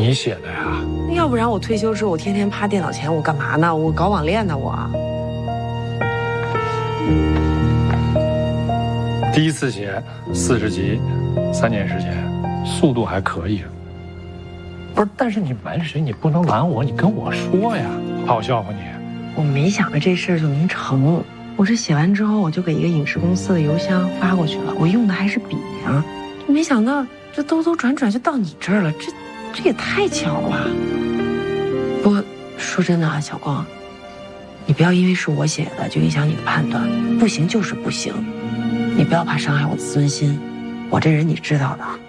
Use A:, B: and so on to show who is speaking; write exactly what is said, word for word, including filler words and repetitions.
A: 你写的呀？
B: 要不然我退休之后，我天天趴电脑前，我干嘛呢？我搞网恋呢，我。
A: 第一次写四十集，三年时间，速度还可以。不是，但是你瞒谁？你不能瞒我，你跟我说呀，怕我笑话你。
B: 我没想着这事儿就能成，我这写完之后，我就给一个影视公司的邮箱发过去了，我用的还是笔呀，没想到这兜兜转转就到你这儿了，这这也太巧了吧。不过说真的啊，小光，你不要因为是我写的就影响你的判断，不行就是不行，你不要怕伤害我的自尊心，我这人你知道的。